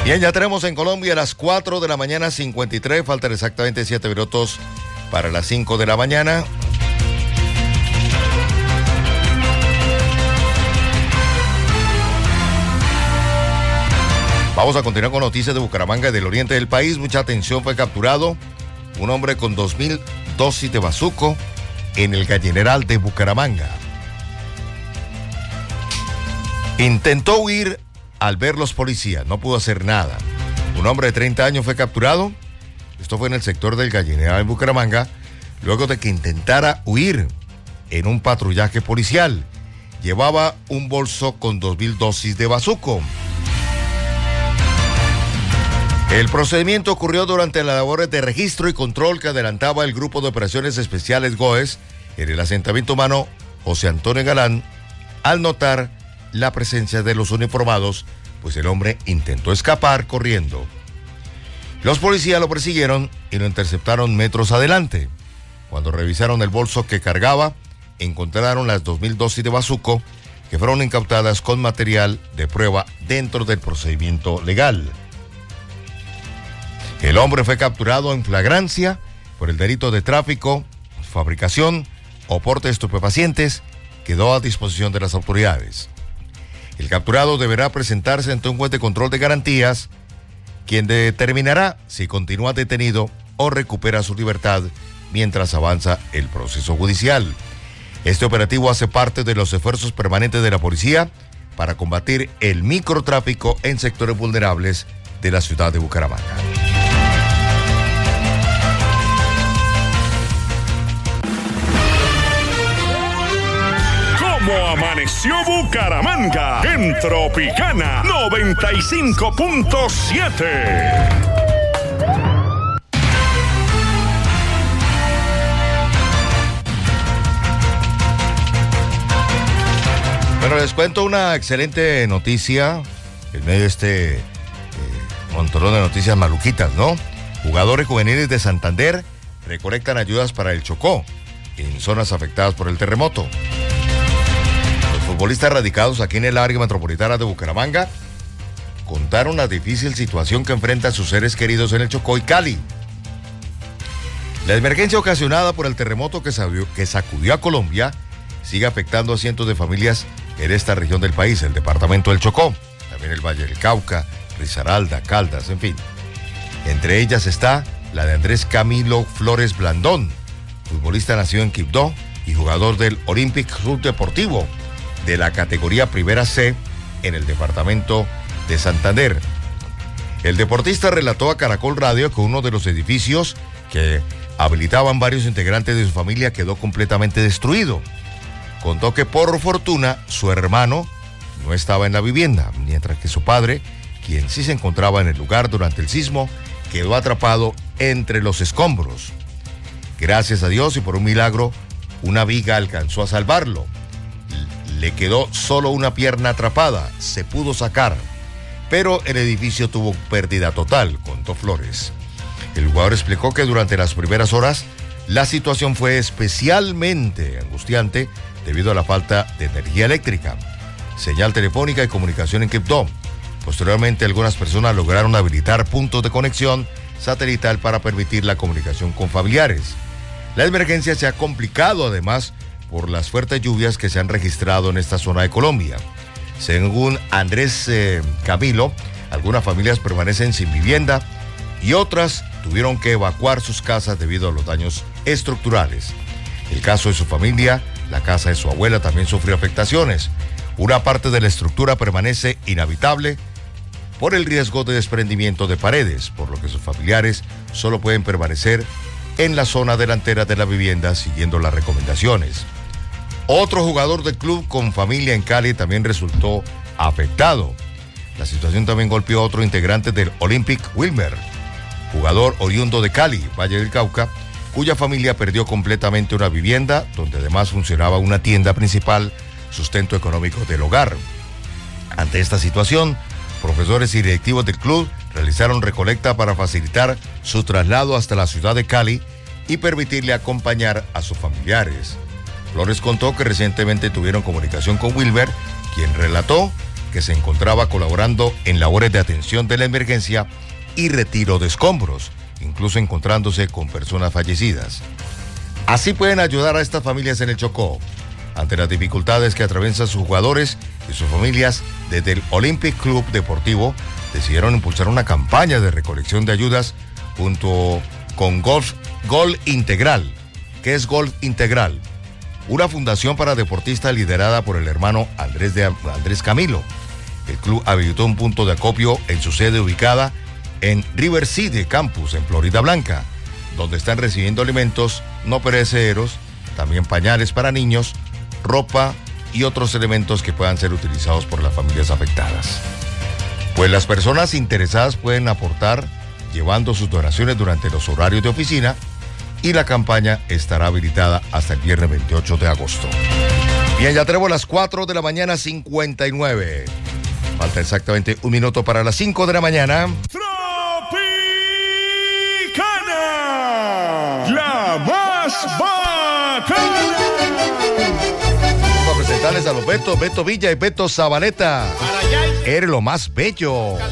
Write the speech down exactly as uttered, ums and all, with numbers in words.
Bien, ya tenemos en Colombia a las cuatro de la mañana, cincuenta y tres, faltan exactamente siete minutos para las cinco de la mañana. Vamos a continuar con noticias de Bucaramanga y del oriente del país. Mucha atención, fue capturado un hombre con dos mil dosis de bazuco en el Gallineral de Bucaramanga. Intentó huir al ver los policías, no pudo hacer nada. Un hombre de treinta años fue capturado, esto fue en el sector del Gallineral de Bucaramanga, luego de que intentara huir en un patrullaje policial. Llevaba un bolso con dos mil dosis de bazuco. El procedimiento ocurrió durante las labores de registro y control que adelantaba el Grupo de Operaciones Especiales GOES en el asentamiento humano José Antonio Galán, al notar la presencia de los uniformados, pues el hombre intentó escapar corriendo. Los policías lo persiguieron y lo interceptaron metros adelante. Cuando revisaron el bolso que cargaba, encontraron las dos mil dosis de bazuco que fueron incautadas con material de prueba dentro del procedimiento legal. El hombre fue capturado en flagrancia por el delito de tráfico, fabricación o porte de estupefacientes. Quedó a disposición de las autoridades. El capturado deberá presentarse ante un juez de control de garantías, quien determinará si continúa detenido o recupera su libertad mientras avanza el proceso judicial. Este operativo hace parte de los esfuerzos permanentes de la policía para combatir el microtráfico en sectores vulnerables de la ciudad de Bucaramanga. ¿Cómo amaneció Bucaramanga? En Tropicana noventa y cinco punto siete. Bueno, les cuento una excelente noticia en medio de este eh, montón de noticias maluquitas, ¿no? Jugadores juveniles de Santander recolectan ayudas para el Chocó en zonas afectadas por el terremoto. Futbolistas radicados aquí en el área metropolitana de Bucaramanga contaron la difícil situación que enfrentan sus seres queridos en el Chocó y Cali. La emergencia ocasionada por el terremoto que, sabió, que sacudió a Colombia sigue afectando a cientos de familias en esta región del país, el departamento del Chocó, también el Valle del Cauca, Risaralda, Caldas, en fin. Entre ellas está la de Andrés Camilo Flores Blandón, futbolista nacido en Quibdó y jugador del Olympic Club Deportivo de la categoría Primera C en el departamento de Santander. El deportista relató a Caracol Radio que uno de los edificios que habilitaban varios integrantes de su familia quedó completamente destruido. Contó que por fortuna su hermano no estaba en la vivienda, mientras que su padre, quien sí se encontraba en el lugar durante el sismo, quedó atrapado entre los escombros. Gracias a Dios y por un milagro, una viga alcanzó a salvarlo. Le quedó solo una pierna atrapada, se pudo sacar, pero el edificio tuvo pérdida total, contó Flores. El jugador explicó que durante las primeras horas la situación fue especialmente angustiante debido a la falta de energía eléctrica, señal telefónica y comunicación en Quibdó. Posteriormente, algunas personas lograron habilitar puntos de conexión satelital para permitir la comunicación con familiares. La emergencia se ha complicado además por las fuertes lluvias que se han registrado en esta zona de Colombia. Según Andrés eh, Camilo, algunas familias permanecen sin vivienda y otras tuvieron que evacuar sus casas debido a los daños estructurales. El caso de su familia, la casa de su abuela también sufrió afectaciones. Una parte de la estructura permanece inhabitable por el riesgo de desprendimiento de paredes, por lo que sus familiares solo pueden permanecer en la zona delantera de la vivienda siguiendo las recomendaciones. Otro jugador del club con familia en Cali también resultó afectado. La situación también golpeó a otro integrante del Olympic Wilmer, jugador oriundo de Cali, Valle del Cauca, cuya familia perdió completamente una vivienda donde además funcionaba una tienda principal, sustento económico del hogar. Ante esta situación, profesores y directivos del club realizaron recolecta para facilitar su traslado hasta la ciudad de Cali y permitirle acompañar a sus familiares. Flores contó que recientemente tuvieron comunicación con Wilmer, quien relató que se encontraba colaborando en labores de atención de la emergencia y retiro de escombros, incluso encontrándose con personas fallecidas. Así pueden ayudar a estas familias en el Chocó. Ante las dificultades que atraviesan sus jugadores y sus familias, desde el Olympic Club Deportivo decidieron impulsar una campaña de recolección de ayudas junto con Golf, Gol Integral. ¿Qué es Golf Integral? Una fundación para deportistas liderada por el hermano Andrés, de, Andrés Camilo. El club habilitó un punto de acopio en su sede ubicada en River City Campus, en Florida Blanca, donde están recibiendo alimentos no perecederos, también pañales para niños, ropa y otros elementos que puedan ser utilizados por las familias afectadas. Pues las personas interesadas pueden aportar llevando sus donaciones durante los horarios de oficina y la campaña estará habilitada hasta el viernes veintiocho de agosto. Bien, ya tenemos las cuatro de la mañana, cincuenta y nueve. Falta exactamente un minuto para las cinco de la mañana. Tropicana, la más bacana. Vamos a presentarles a los Beto, Beto Villa y Beto Zabaleta. Eres lo más bello.